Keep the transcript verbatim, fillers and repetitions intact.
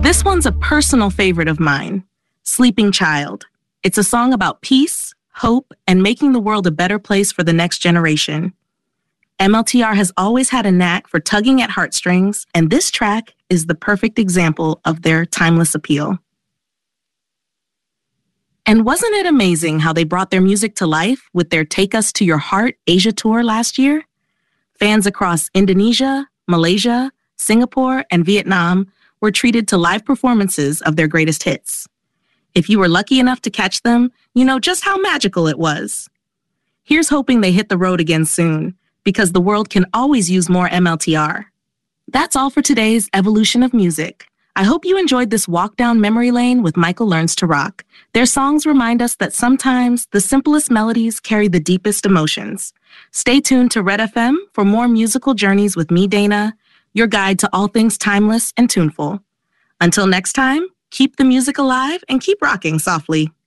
This one's a personal favorite of mine, Sleeping Child. It's a song about peace, hope, and making the world a better place for the next generation. M L T R has always had a knack for tugging at heartstrings, and this track is the perfect example of their timeless appeal. And wasn't it amazing how they brought their music to life with their Take Us to Your Heart Asia tour last year? Fans across Indonesia, Malaysia, Singapore, and Vietnam were treated to live performances of their greatest hits. If you were lucky enough to catch them, you know just how magical it was. Here's hoping they hit the road again soon, because the world can always use more M L T R. That's all for today's Evolution of Music. I hope you enjoyed this walk down memory lane with Michael Learns to Rock. Their songs remind us that sometimes the simplest melodies carry the deepest emotions. Stay tuned to Red F M for more musical journeys with me, Dana, your guide to all things timeless and tuneful. Until next time, keep the music alive and keep rocking softly.